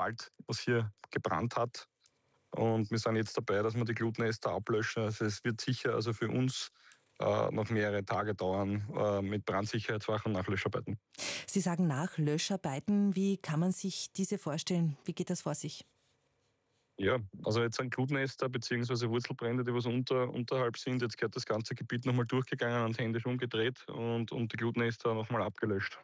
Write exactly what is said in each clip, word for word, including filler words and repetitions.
Wald, was hier gebrannt hat. Und wir sind jetzt dabei, dass wir die Glutnester ablöschen. Also es wird sicher also für uns äh, noch mehrere Tage dauern äh, mit Brandsicherheitswachen und Nachlöscharbeiten. Sie sagen Nachlöscharbeiten. Wie kann man sich diese vorstellen? Wie geht das vor sich? Ja, also jetzt sind Glutnester bzw. Wurzelbrände, die was unter, unterhalb sind. Jetzt gehört das ganze Gebiet nochmal durchgegangen und händisch umgedreht und, und die Glutnester nochmal abgelöscht.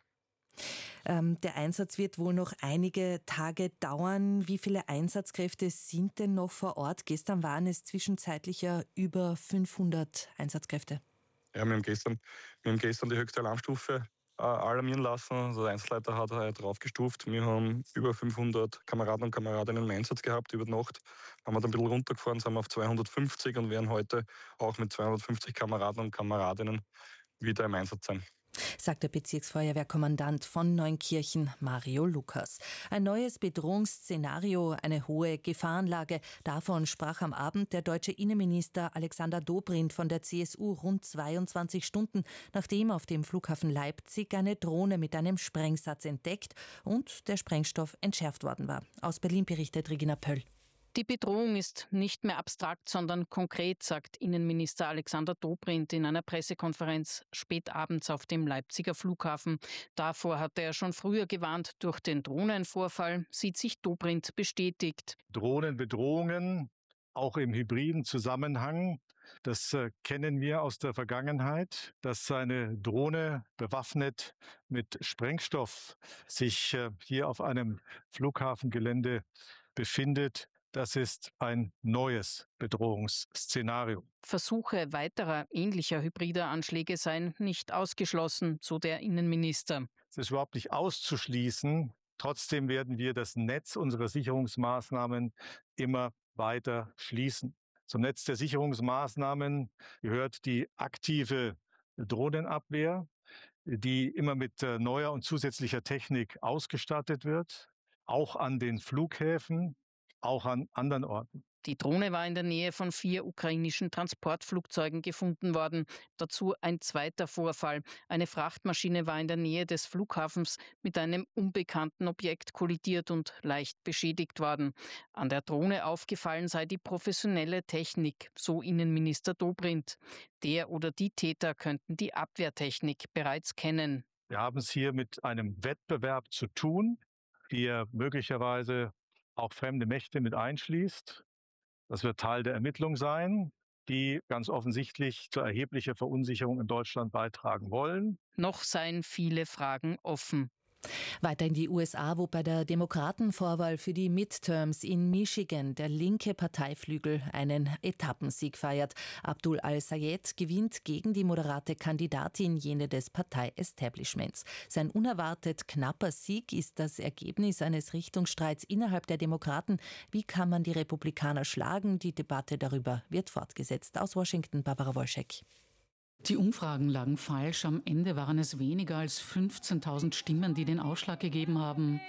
Ähm, der Einsatz wird wohl noch einige Tage dauern. Wie viele Einsatzkräfte sind denn noch vor Ort? Gestern waren es zwischenzeitlich ja über fünfhundert Einsatzkräfte. Ja, wir haben gestern, wir haben gestern die höchste Alarmstufe äh, alarmieren lassen. Also der Einsatzleiter hat äh, draufgestuft. Wir haben über fünfhundert Kameraden und Kameradinnen im Einsatz gehabt über die Nacht. Haben wir dann ein bisschen runtergefahren, sind wir auf zweihundertfünfzig und werden heute auch mit zweihundertfünfzig Kameraden und Kameradinnen wieder im Einsatz sein. Sagt der Bezirksfeuerwehrkommandant von Neunkirchen, Mario Lukas. Ein neues Bedrohungsszenario, eine hohe Gefahrenlage. Davon sprach am Abend der deutsche Innenminister Alexander Dobrindt von der C S U rund zweiundzwanzig Stunden, nachdem auf dem Flughafen Leipzig eine Drohne mit einem Sprengsatz entdeckt und der Sprengstoff entschärft worden war. Aus Berlin berichtet Regina Pöll. Die Bedrohung ist nicht mehr abstrakt, sondern konkret, sagt Innenminister Alexander Dobrindt in einer Pressekonferenz spät abends auf dem Leipziger Flughafen. Davor hatte er schon früher gewarnt. Durch den Drohnenvorfall sieht sich Dobrindt bestätigt. Drohnenbedrohungen, auch im hybriden Zusammenhang, das äh, kennen wir aus der Vergangenheit, dass eine Drohne bewaffnet mit Sprengstoff sich äh, hier auf einem Flughafengelände befindet. Das ist ein neues Bedrohungsszenario. Versuche weiterer ähnlicher hybrider Anschläge seien nicht ausgeschlossen, so der Innenminister. Es ist überhaupt nicht auszuschließen. Trotzdem werden wir das Netz unserer Sicherungsmaßnahmen immer weiter schließen. Zum Netz der Sicherungsmaßnahmen gehört die aktive Drohnenabwehr, die immer mit neuer und zusätzlicher Technik ausgestattet wird, auch an den Flughäfen, auch an anderen Orten. Die Drohne war in der Nähe von vier ukrainischen Transportflugzeugen gefunden worden. Dazu ein zweiter Vorfall. Eine Frachtmaschine war in der Nähe des Flughafens mit einem unbekannten Objekt kollidiert und leicht beschädigt worden. An der Drohne aufgefallen sei die professionelle Technik, so Innenminister Dobrindt. Der oder die Täter könnten die Abwehrtechnik bereits kennen. Wir haben es hier mit einem Wettbewerb zu tun, der möglicherweise auch fremde Mächte mit einschließt. Das wird Teil der Ermittlung sein, die ganz offensichtlich zu erheblicher Verunsicherung in Deutschland beitragen wollen. Noch seien viele Fragen offen. Weiter in die U S A, wo bei der Demokratenvorwahl für die Midterms in Michigan der linke Parteiflügel einen Etappensieg feiert. Abdul al-Sayed gewinnt gegen die moderate Kandidatin, jene des Partei-Establishments. Sein unerwartet knapper Sieg ist das Ergebnis eines Richtungsstreits innerhalb der Demokraten. Wie kann man die Republikaner schlagen? Die Debatte darüber wird fortgesetzt. Aus Washington, Barbara Wolschek. Die Umfragen lagen falsch. Am Ende waren es weniger als fünfzehntausend Stimmen, die den Ausschlag gegeben haben.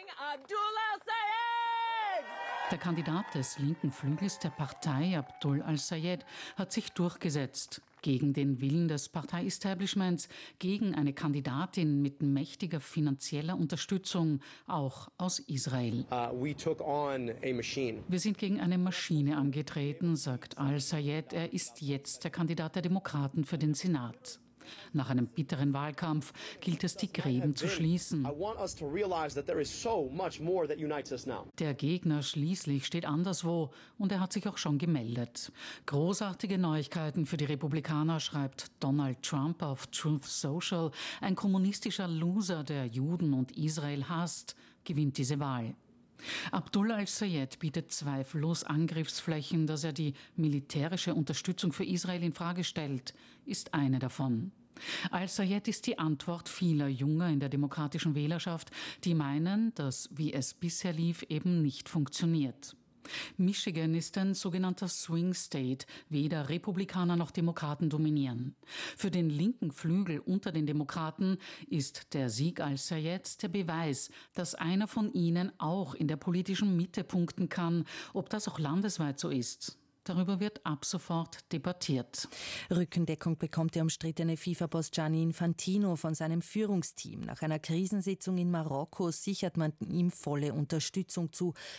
Der Kandidat des linken Flügels der Partei, Abdul al-Sayed, hat sich durchgesetzt. Gegen den Willen des Partei-Establishments, gegen eine Kandidatin mit mächtiger finanzieller Unterstützung, auch aus Israel. Uh, we took on a machine. Wir sind gegen eine Maschine angetreten, sagt al-Sayed. Er ist jetzt der Kandidat der Demokraten für den Senat. Nach einem bitteren Wahlkampf gilt es, die Gräben zu schließen. Der Gegner schließlich steht anderswo und er hat sich auch schon gemeldet. Großartige Neuigkeiten für die Republikaner, schreibt Donald Trump auf Truth Social. Ein kommunistischer Loser, der Juden und Israel hasst, gewinnt diese Wahl. Abdul al-Sayed bietet zweifellos Angriffsflächen. Dass er die militärische Unterstützung für Israel in Frage stellt, ist eine davon. Al-Sayed ist die Antwort vieler Junger in der demokratischen Wählerschaft, die meinen, dass, wie es bisher lief, eben nicht funktioniert. Michigan ist ein sogenannter Swing State, weder Republikaner noch Demokraten dominieren. Für den linken Flügel unter den Demokraten ist der Sieg al-Sayeds der Beweis, dass einer von ihnen auch in der politischen Mitte punkten kann. Ob das auch landesweit so ist, darüber wird ab sofort debattiert. Rückendeckung bekommt der umstrittene FIFA-Boss Gianni Infantino von seinem Führungsteam. Nach einer Krisensitzung in Marokko sichert man ihm volle Unterstützung zu.